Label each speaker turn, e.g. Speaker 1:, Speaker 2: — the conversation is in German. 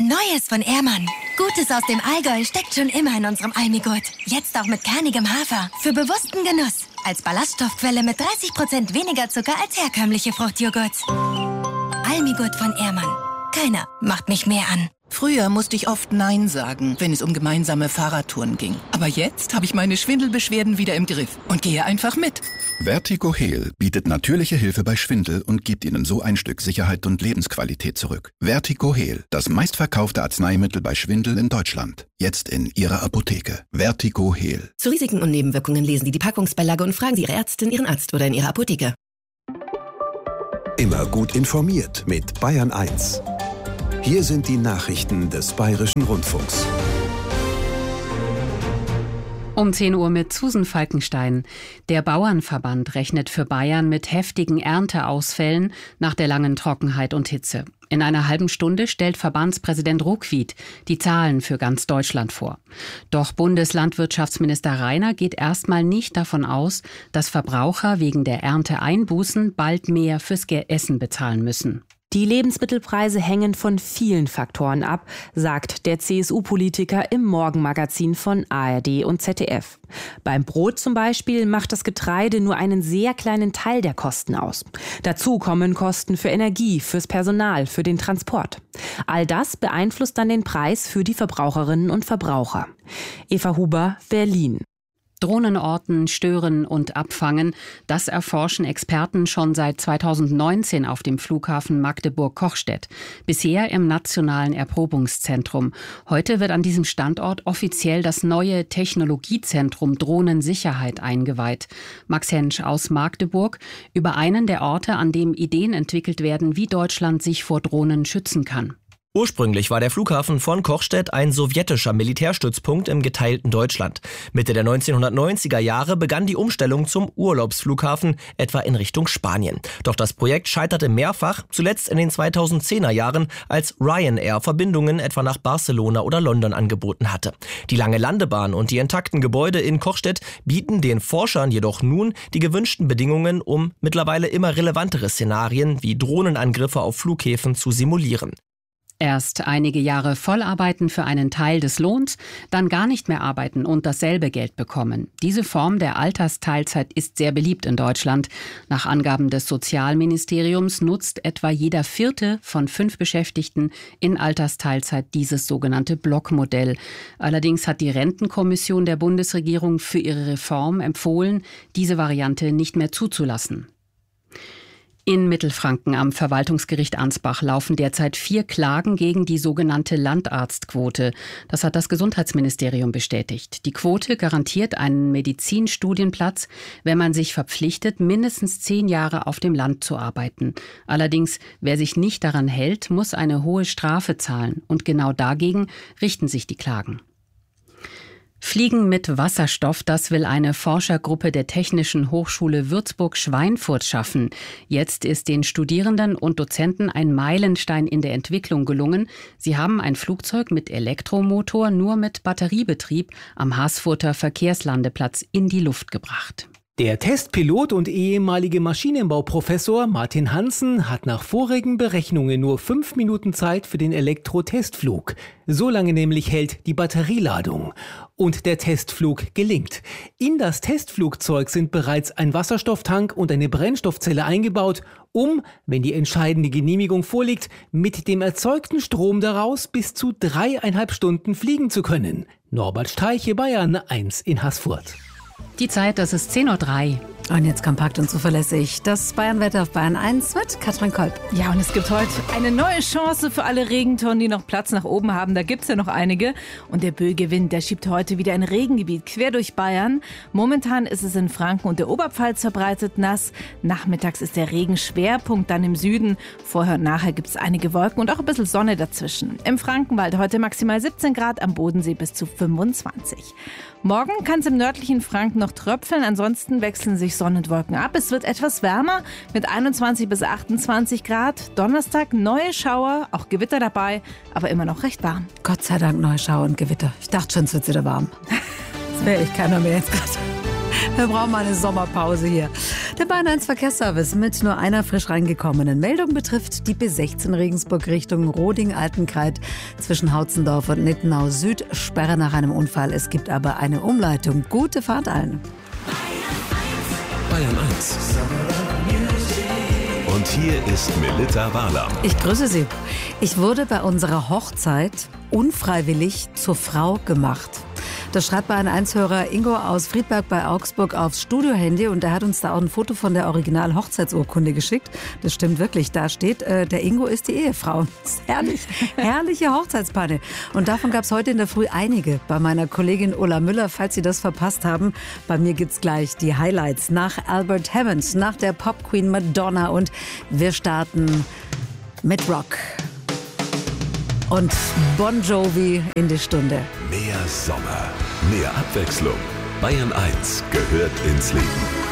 Speaker 1: Neues von Ehrmann. Gutes aus dem Allgäu steckt schon immer in unserem Almigurt. Jetzt auch mit kernigem Hafer. Für bewussten Genuss. Als Ballaststoffquelle mit 30% weniger Zucker als herkömmliche Fruchtjoghurts. Almigurt von Ehrmann. Keiner macht mich mehr an.
Speaker 2: Früher musste ich oft Nein sagen, wenn es um gemeinsame Fahrradtouren ging. Aber jetzt habe ich meine Schwindelbeschwerden wieder im Griff und gehe einfach mit.
Speaker 3: Vertigo Heal bietet natürliche Hilfe bei Schwindel und gibt Ihnen so ein Stück Sicherheit und Lebensqualität zurück. Vertigo Heal, das meistverkaufte Arzneimittel bei Schwindel in Deutschland. Jetzt in Ihrer Apotheke. Vertigo Heal.
Speaker 4: Zu Risiken und Nebenwirkungen lesen Sie die Packungsbeilage und fragen Sie Ihre Ärztin, Ihren Arzt oder in Ihrer Apotheke.
Speaker 5: Immer gut informiert mit Bayern 1. Hier sind die Nachrichten des Bayerischen Rundfunks.
Speaker 6: Um 10 Uhr mit Susan Falkenstein. Der Bauernverband rechnet für Bayern mit heftigen Ernteausfällen nach der langen Trockenheit und Hitze. In einer halben Stunde stellt Verbandspräsident Ruckwied die Zahlen für ganz Deutschland vor. Doch Bundeslandwirtschaftsminister Rainer geht erstmal nicht davon aus, dass Verbraucher wegen der Ernteeinbußen bald mehr fürs Essen bezahlen müssen.
Speaker 7: Die Lebensmittelpreise hängen von vielen Faktoren ab, sagt der CSU-Politiker im Morgenmagazin von ARD und ZDF. Beim Brot zum Beispiel macht das Getreide nur einen sehr kleinen Teil der Kosten aus. Dazu kommen Kosten für Energie, fürs Personal, für den Transport. All das beeinflusst dann den Preis für die Verbraucherinnen und Verbraucher. Eva Huber, Berlin.
Speaker 6: Drohnen orten, stören und abfangen, das erforschen Experten schon seit 2019 auf dem Flughafen Magdeburg-Kochstedt. Bisher im Nationalen Erprobungszentrum. Heute wird an diesem Standort offiziell das neue Technologiezentrum Drohnensicherheit eingeweiht. Max Hensch aus Magdeburg über einen der Orte, an dem Ideen entwickelt werden, wie Deutschland sich vor Drohnen schützen kann.
Speaker 8: Ursprünglich war der Flughafen von Kochstedt ein sowjetischer Militärstützpunkt im geteilten Deutschland. Mitte der 1990er Jahre begann die Umstellung zum Urlaubsflughafen, etwa in Richtung Spanien. Doch das Projekt scheiterte mehrfach, zuletzt in den 2010er Jahren, als Ryanair Verbindungen etwa nach Barcelona oder London angeboten hatte. Die lange Landebahn und die intakten Gebäude in Kochstedt bieten den Forschern jedoch nun die gewünschten Bedingungen, um mittlerweile immer relevantere Szenarien wie Drohnenangriffe auf Flughäfen zu simulieren.
Speaker 6: Erst einige Jahre vollarbeiten für einen Teil des Lohns, dann gar nicht mehr arbeiten und dasselbe Geld bekommen. Diese Form der Altersteilzeit ist sehr beliebt in Deutschland. Nach Angaben des Sozialministeriums nutzt etwa jeder 4. von 5 Beschäftigten in Altersteilzeit dieses sogenannte Blockmodell. Allerdings hat die Rentenkommission der Bundesregierung für ihre Reform empfohlen, diese Variante nicht mehr zuzulassen. In Mittelfranken am Verwaltungsgericht Ansbach laufen derzeit 4 Klagen gegen die sogenannte Landarztquote. Das hat das Gesundheitsministerium bestätigt. Die Quote garantiert einen Medizinstudienplatz, wenn man sich verpflichtet, mindestens 10 Jahre auf dem Land zu arbeiten. Allerdings, wer sich nicht daran hält, muss eine hohe Strafe zahlen. Und genau dagegen richten sich die Klagen. Fliegen mit Wasserstoff, das will eine Forschergruppe der Technischen Hochschule Würzburg-Schweinfurt schaffen. Jetzt ist den Studierenden und Dozenten ein Meilenstein in der Entwicklung gelungen. Sie haben ein Flugzeug mit Elektromotor nur mit Batteriebetrieb am Haßfurter Verkehrslandeplatz in die Luft gebracht.
Speaker 9: Der Testpilot und ehemalige Maschinenbauprofessor Martin Hansen hat nach vorigen Berechnungen nur 5 Minuten Zeit für den Elektro-Testflug. So lange nämlich hält die Batterieladung. Und der Testflug gelingt. In das Testflugzeug sind bereits ein Wasserstofftank und eine Brennstoffzelle eingebaut, um, wenn die entscheidende Genehmigung vorliegt, mit dem erzeugten Strom daraus bis zu 3,5 Stunden fliegen zu können. Norbert Streiche, Bayern 1 in Haßfurt.
Speaker 6: Die Zeit, das ist 10:03 Uhr.
Speaker 10: Und jetzt kompakt und zuverlässig das Bayernwetter auf Bayern 1 mit Katrin Kolb.
Speaker 11: Ja, und es gibt heute eine neue Chance für alle Regentonnen, die noch Platz nach oben haben. Da gibt's ja noch einige. Und der böige Wind, der schiebt heute wieder ein Regengebiet quer durch Bayern. Momentan ist es in Franken und der Oberpfalz verbreitet nass. Nachmittags ist der Regenschwerpunkt dann im Süden. Vorher und nachher gibt's einige Wolken und auch ein bisschen Sonne dazwischen. Im Frankenwald heute maximal 17 Grad, am Bodensee bis zu 25. Morgen kann es im nördlichen Franken noch tröpfeln, ansonsten wechseln sich Sonne und Wolken ab. Es wird etwas wärmer mit 21 bis 28 Grad. Donnerstag neue Schauer, auch Gewitter dabei, aber immer noch recht warm.
Speaker 10: Gott sei Dank neue Schauer und Gewitter. Ich dachte schon, es wird wieder warm. Das wäre ich keiner mehr jetzt gerade. Wir brauchen mal eine Sommerpause hier. Der Bayern 1 Verkehrsservice mit nur einer frisch reingekommenen Meldung betrifft die B16 Regensburg Richtung Roding-Altenkreid zwischen Hautzendorf und Nittenau Süd. Sperre nach einem Unfall. Es gibt aber eine Umleitung. Gute Fahrt allen.
Speaker 5: Bayern 1. Und hier ist Melitta Wahler.
Speaker 10: Ich grüße Sie. Ich wurde bei unserer Hochzeit unfreiwillig zur Frau gemacht. Das schreibt Bayern 1-Hörer Ingo aus Friedberg bei Augsburg aufs Studiohandy und er hat uns da auch ein Foto von der Original-Hochzeitsurkunde geschickt. Das stimmt wirklich, da steht, der Ingo ist die Ehefrau. Das ist herrlich, herrliche Hochzeitspanne. Und davon gab es heute in der Früh einige bei meiner Kollegin Ulla Müller, falls Sie das verpasst haben. Bei mir gibt's gleich die Highlights nach Albert Hammond, nach der Pop-Queen Madonna und wir starten mit Rock. Und Bon Jovi in die Stunde.
Speaker 5: Mehr Sommer, mehr Abwechslung. Bayern 1 gehört ins Leben.